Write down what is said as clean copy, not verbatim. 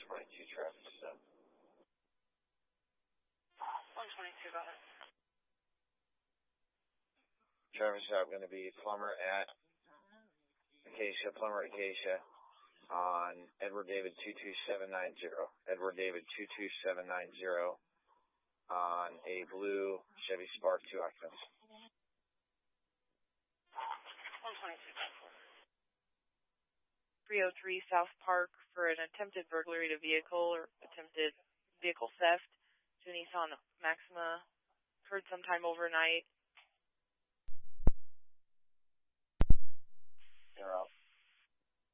122 traffic stop. 122, got it. Traffic stop going to be Plumber at Acacia on Edward David 22790. Edward David 22790 on a blue Chevy Spark 2 occupants. 122, 303 South Park for an attempted burglary to vehicle or attempted vehicle theft to Nissan Maxima. Occurred sometime overnight. They're out.